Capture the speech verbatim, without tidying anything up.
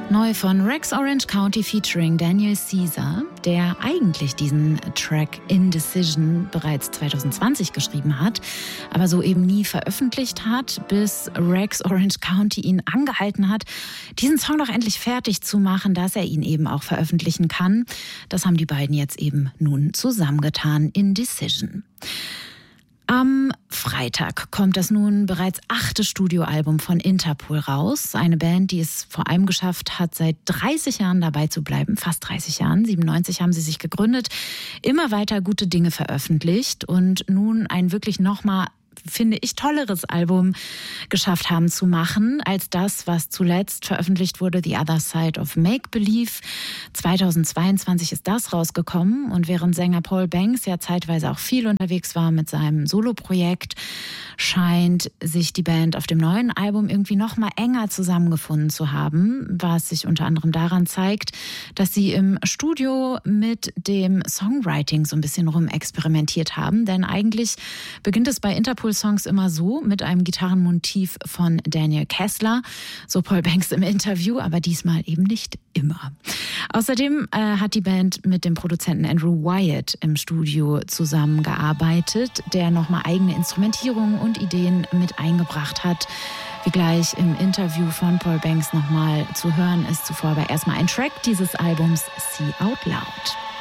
Neu von Rex Orange County featuring Daniel Caesar, der eigentlich diesen Track Indecision bereits zwanzig zwanzig geschrieben hat, aber so eben nie veröffentlicht hat, bis Rex Orange County ihn angehalten hat, diesen Song doch endlich fertig zu machen, dass er ihn eben auch veröffentlichen kann. Das haben die beiden jetzt eben nun zusammengetan, Indecision. Am Freitag kommt das nun bereits achte Studioalbum von Interpol raus. Eine Band, die es vor allem geschafft hat, seit dreißig Jahren dabei zu bleiben. Fast dreißig Jahren. siebenundneunzig haben sie sich gegründet. Immer weiter gute Dinge veröffentlicht und nun ein wirklich nochmal, finde ich, tolleres Album geschafft haben zu machen als das, was zuletzt veröffentlicht wurde, The Other Side of Make Believe. zweitausendzweiundzwanzig ist das rausgekommen und während Sänger Paul Banks ja zeitweise auch viel unterwegs war mit seinem Soloprojekt, scheint sich die Band auf dem neuen Album irgendwie noch mal enger zusammengefunden zu haben, was sich unter anderem daran zeigt, dass sie im Studio mit dem Songwriting so ein bisschen rumexperimentiert haben, denn eigentlich beginnt es bei Interpol-Songs immer so mit einem Gitarrenmotiv von Daniel Kessler, so Paul Banks im Interview, aber diesmal eben nicht immer. Außerdem äh, hat die Band mit dem Produzenten Andrew Wyatt im Studio zusammengearbeitet, der nochmal eigene Instrumentierungen und Ideen mit eingebracht hat. Wie gleich im Interview von Paul Banks nochmal zu hören ist, zuvor aber erstmal ein Track dieses Albums, See Out Loud.